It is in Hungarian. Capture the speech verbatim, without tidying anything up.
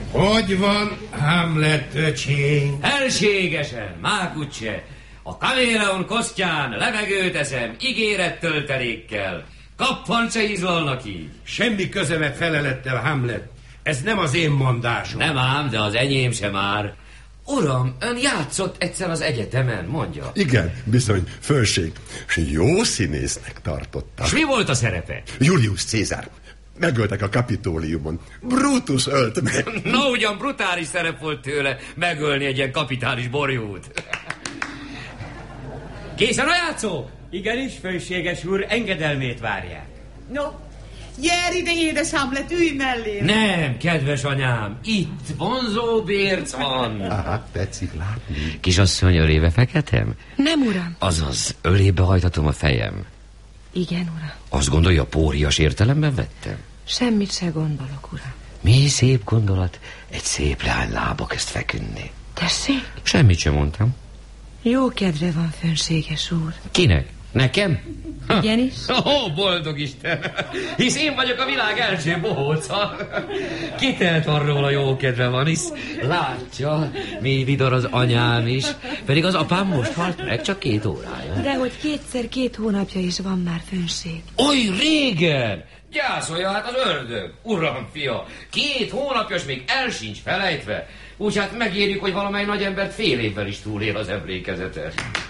Hogy van, Hamlet öcsém? Elségesen, mákutse. A kaméleon kosztján levegőt eszem, ígérettöltelékkel. Kappan se izlalnak így. Semmi közöme felelettel, Hamlet. Ez nem az én mondásom. Nem ám, de az enyém sem már. Uram, ön játszott egyszer az egyetemen, mondja. Igen, bizony, fölség. És jó színésznek tartottam. És mi volt a szerepe? Julius Cézár. Megöltek a Kapitóliumon. Brutus ölt meg. Na, ugyan brutális szerep volt tőle megölni egy ilyen kapitális borjút. Készen a játszók? Igenis, főséges úr, engedelmét várják. No, gyere ide, édes Hamlet, ülj mellé. Nem, kedves anyám, itt vonzó bérc van. Aha, tetszik látni. Kisasszony, ölébe feketem? Nem, uram. Azaz, ölébe hajtatom a fejem. Igen, uram. Azt gondolja, pórias értelemben vettem? Semmit se gondolok, uram. Mi szép gondolat, egy szép leány lába kezd feküdni. Tessék? Semmit sem mondtam. Jó kedve van, fönséges úr. Kinek? Nekem? Igenis. Ó, oh, boldog Isten! Hisz én vagyok a világ első bohóca. Kitelt van róla, jó kedve van, hisz látja, mi vidor az anyám is. Pedig az apám most halt meg, csak két órája. De hogy kétszer két hónapja is van már, főnség. Oly régen! Gyászolja hát az ördög, uram, fia. Két hónapja, még el sincs felejtve. Úgy hát megérjük, hogy valamely nagy embert fél évvel is túlél az emlékezete.